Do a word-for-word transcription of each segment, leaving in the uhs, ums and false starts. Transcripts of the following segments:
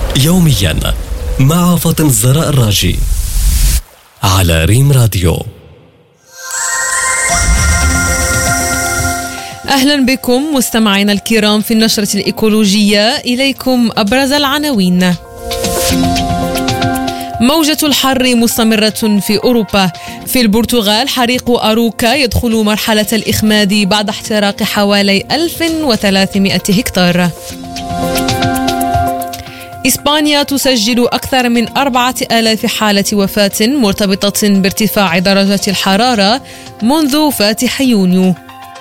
يوميا مع فاطمة الزهراء الراجي على ريم راديو. أهلا بكم مستمعينا الكرام في النشرة الإيكولوجية. إليكم أبرز العناوين. موجة الحر مستمرة في أوروبا. في البرتغال حريق أروكا يدخل مرحلة الإخماد بعد احتراق حوالي ألف وثلاثمائة هكتار. إسبانيا تسجل أكثر من أربعة آلاف حالة وفاة مرتبطة بارتفاع درجة الحرارة منذ فاتح يونيو.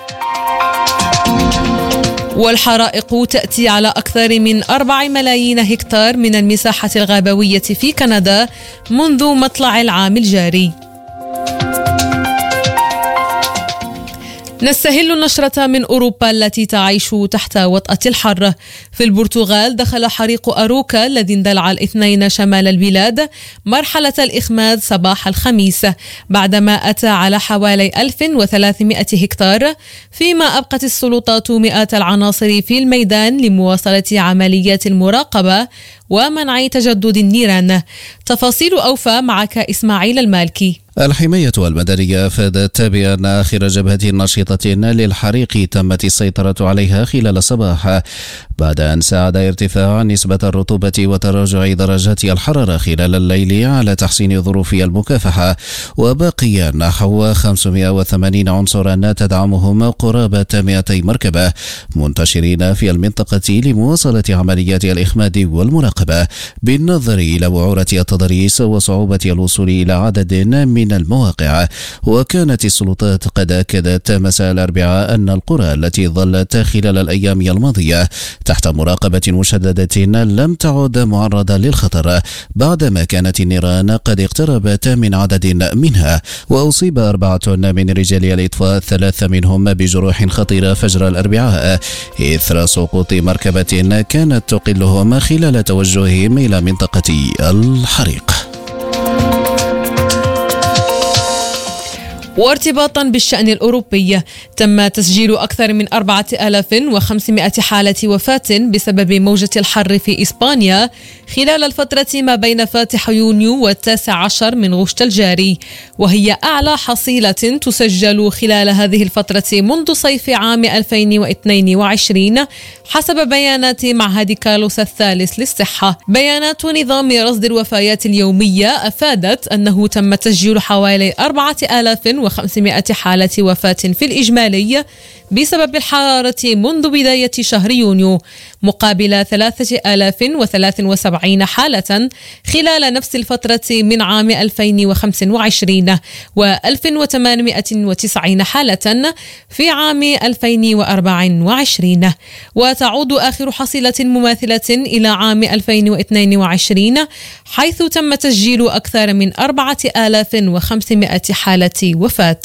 والحرائق تأتي على أكثر من أربع ملايين هكتار من المساحة الغابوية في كندا منذ مطلع العام الجاري. نستهل النشرة من أوروبا التي تعيش تحت وطأة الحر. في البرتغال دخل حريق أروكا الذي اندلع الاثنين شمال البلاد مرحلة الإخماد صباح الخميس بعدما أتى على حوالي ألف وثلاثمائة هكتار، فيما أبقت السلطات مئات العناصر في الميدان لمواصلة عمليات المراقبة ومنع تجدد النيران. تفاصيل أوفى معك إسماعيل المالكي. الحماية المدنية أفادت بأن آخر جبهة نشطة للحريق تمت السيطرة عليها خلال الصباح بعد أن ساعد ارتفاع نسبة الرطوبة وتراجع درجات الحرارة خلال الليل على تحسين ظروف المكافحة. وبقي نحو خمسمائة وثمانين عنصرا تدعمهم قرابة مئتي مركبة منتشرين في المنطقة لمواصلة عمليات الإخماد والمراقبة، بالنظر إلى وعورة التضاريس وصعوبة الوصول إلى عدد من المواقع. وكانت السلطات قد أكدت مساء الأربعاء أن القرى التي ظلت خلال الأيام الماضية تحت مراقبة مشددة لم تعد معرضة للخطر بعدما كانت النيران قد اقتربت من عدد منها. وأصيب أربعة من رجال الإطفاء، ثلاثة منهم بجروح خطيرة فجر الأربعاء إثر سقوط مركبة كانت تقلهم خلال توجههم إلى منطقة الحريق. وارتباطا بالشأن الأوروبي، تم تسجيل أكثر من أربعة آلاف وخمسمائة حالة وفاة بسبب موجة الحر في إسبانيا خلال الفترة ما بين فاتح يونيو والتاسع عشر من غشت الجاري، وهي أعلى حصيلة تسجل خلال هذه الفترة منذ صيف عام ألفين واثنين وعشرين حسب بيانات معهد كارلوس الثالث للصحة. بيانات نظام رصد الوفيات اليومية أفادت أنه تم تسجيل حوالي أربعة آلاف وخمسمائة حالة وفاة في الإجمالي بسبب الحرارة منذ بداية شهر يونيو، مقابل ثلاثة آلاف وثلاثة وسبعين حالة خلال نفس الفترة من عام ألفين وخمسة وعشرين وألف وثمانمائة وتسعين حالة في عام ألفين وأربعة وعشرين. وتعود آخر حصيلة مماثلة إلى عام ألفين واثنين وعشرين حيث تم تسجيل أكثر من أربعة آلاف وخمسمائة حالة وفاة.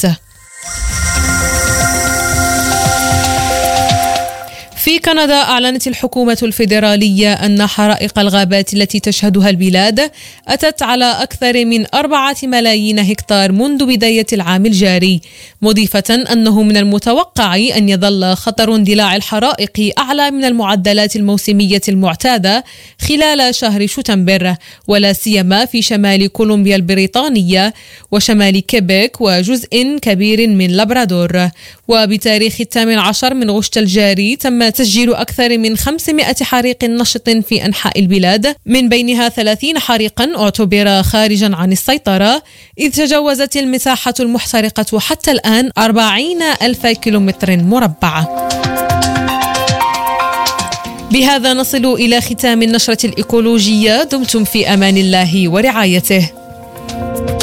في كندا أعلنت الحكومة الفيدرالية أن حرائق الغابات التي تشهدها البلاد أتت على أكثر من أربعة ملايين هكتار منذ بداية العام الجاري، مضيفة أنه من المتوقع أن يظل خطر اندلاع الحرائق أعلى من المعدلات الموسمية المعتادة خلال شهر شتنبر، ولا سيما في شمال كولومبيا البريطانية وشمال كيبيك وجزء كبير من لابرادور. وبتاريخ الثامن عشر من غشت الجاري تم تسجيل أكثر من خمسمائة حريق نشط في أنحاء البلاد، من بينها ثلاثين حريقا اعتبر خارجا عن السيطرة، إذ تجاوزت المساحة المحترقة حتى الآن أربعين ألف كيلومتر مربع. بهذا نصل إلى ختام النشرة الإيكولوجية. دمتم في أمان الله ورعايته.